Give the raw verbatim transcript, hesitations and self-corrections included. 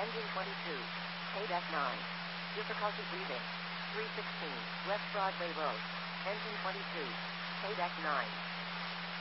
Engine twenty-two. Paydeck nine. Difficulty breathing. three sixteen. West Broadway Road. Engine twenty-two. Paydeck nine.